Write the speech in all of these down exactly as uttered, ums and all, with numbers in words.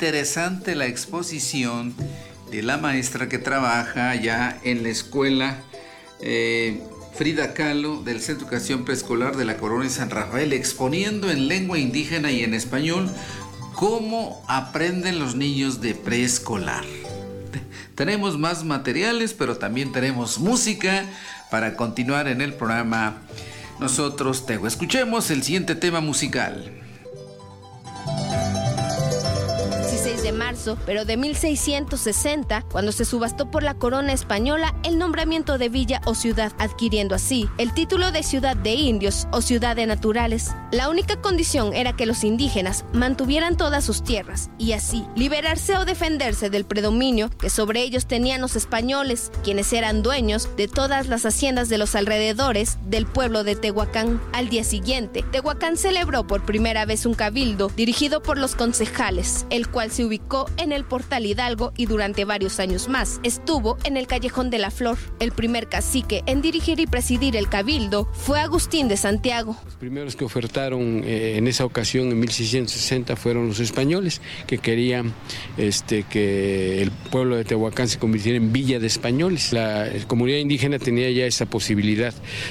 interesante la exposición de la maestra que trabaja ya en la escuela eh, Frida Kahlo del Centro de Educación Preescolar de la Colonia San Rafael, exponiendo en lengua indígena y en español cómo aprenden los niños de preescolar. Tenemos más materiales, pero también tenemos música para continuar en el programa Nosotros Tejo. Escuchemos el siguiente tema musical. De marzo, pero de mil seiscientos sesenta, cuando se subastó por la corona española el nombramiento de villa o ciudad, adquiriendo así el título de ciudad de indios o ciudad de naturales. La única condición era que los indígenas mantuvieran todas sus tierras y así liberarse o defenderse del predominio que sobre ellos tenían los españoles, quienes eran dueños de todas las haciendas de los alrededores del pueblo de Tehuacán. Al día siguiente, Tehuacán celebró por primera vez un cabildo dirigido por los concejales, el cual se ubicó en el Portal Hidalgo y durante varios años más estuvo en el Callejón de la Flor. El primer cacique en dirigir y presidir el cabildo fue Agustín de Santiago. Los primeros que ofertaron eh, en esa ocasión, en mil seiscientos sesenta, fueron los españoles, que querían este, que el pueblo de Tehuacán se convirtiera en villa de españoles. La comunidad indígena tenía ya esa posibilidad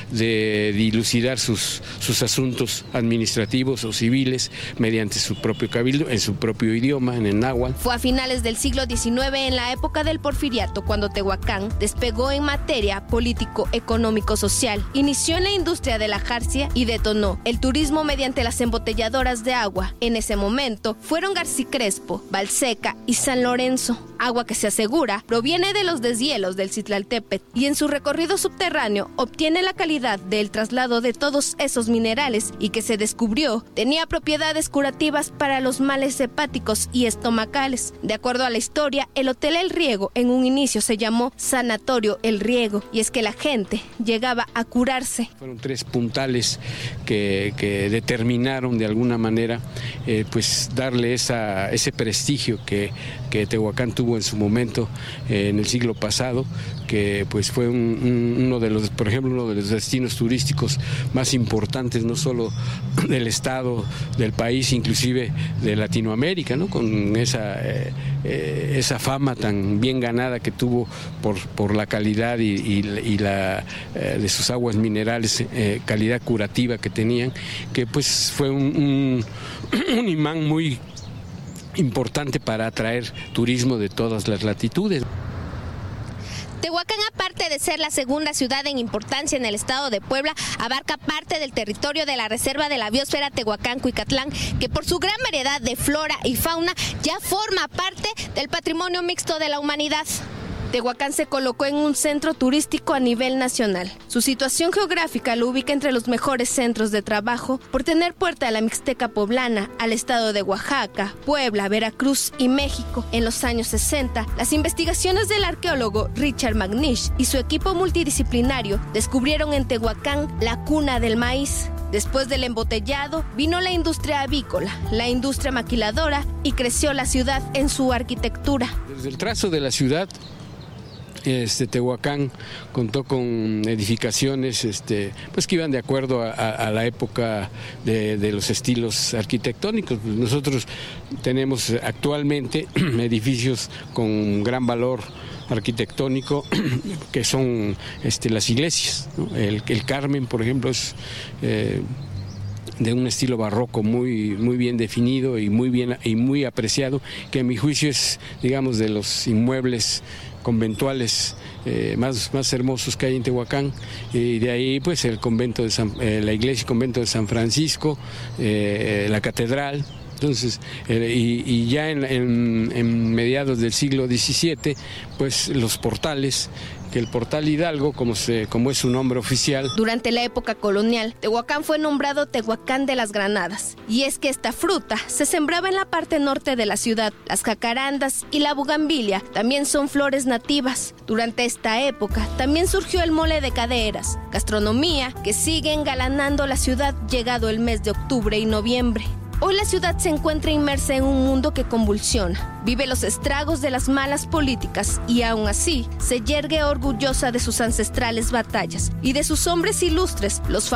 de dilucidar sus, sus asuntos administrativos o civiles mediante su propio cabildo, en su propio idioma, en el náhuatl. Fue a finales del siglo diecinueve, en la época del Porfiriato, cuando Tehuacán despegó en materia político-económico-social. Inició en la industria de la jarcia y detonó el turismo mediante las embotelladoras de agua. En ese momento fueron García-Crespo, Valseca y San Lorenzo. Agua que se asegura proviene de los deshielos del Citlaltépetl y en su recorrido subterráneo obtiene la calidad del traslado de todos esos minerales y que se descubrió tenía propiedades curativas para los males hepáticos y estomacales. De acuerdo a la historia, el Hotel El Riego en un inicio se llamó Sanatorio El Riego y es que la gente llegaba a curarse. Fueron tres puntales que, que determinaron de alguna manera eh, pues darle esa, ese prestigio que, que Tehuacán tuvo en su momento eh, en el siglo pasado, que pues fue un, un, uno de los, por ejemplo, uno de los destinos turísticos más importantes, no solo del estado, del país, inclusive de Latinoamérica, ¿no? Con esa, eh, eh, esa fama tan bien ganada que tuvo por, por la calidad y, y, y la eh, de sus aguas minerales, eh, calidad curativa que tenían, que pues fue un, un, un imán muy importante para atraer turismo de todas las latitudes. Tehuacán, aparte de ser la segunda ciudad en importancia en el estado de Puebla, abarca parte del territorio de la Reserva de la Biosfera Tehuacán-Cuicatlán, que por su gran variedad de flora y fauna ya forma parte del patrimonio mixto de la humanidad. Tehuacán se colocó en un centro turístico a nivel nacional. Su situación geográfica lo ubica entre los mejores centros de trabajo por tener puerta a la Mixteca poblana, al estado de Oaxaca, Puebla, Veracruz y México. En los años sesenta, las investigaciones del arqueólogo Richard McNish y su equipo multidisciplinario descubrieron en Tehuacán la cuna del maíz. Después del embotellado, vino la industria avícola, la industria maquiladora y creció la ciudad en su arquitectura. Desde el trazo de la ciudad, Este, Tehuacán contó con edificaciones este, pues que iban de acuerdo a, a, a la época de, de los estilos arquitectónicos. Nosotros tenemos actualmente edificios con gran valor arquitectónico que son este, las iglesias, ¿no? el, el Carmen, por ejemplo, es eh, de un estilo barroco muy, muy bien definido y muy bien y muy apreciado, que a mi juicio es, digamos, de los inmuebles conventuales eh, más, más hermosos que hay en Tehuacán, y de ahí pues el convento de San, eh, la iglesia y convento de San Francisco, eh, la catedral. Entonces, eh, y, y ya en, en, en mediados del siglo diecisiete, pues los portales, que el Portal Hidalgo, como, se, como es su nombre oficial. Durante la época colonial, Tehuacán fue nombrado Tehuacán de las Granadas, y es que esta fruta se sembraba en la parte norte de la ciudad. Las jacarandas y la bugambilia también son flores nativas. Durante esta época también surgió el mole de caderas, gastronomía que sigue engalanando la ciudad llegado el mes de octubre y noviembre. Hoy la ciudad se encuentra inmersa en un mundo que convulsiona, vive los estragos de las malas políticas y aún así se yergue orgullosa de sus ancestrales batallas y de sus hombres ilustres, los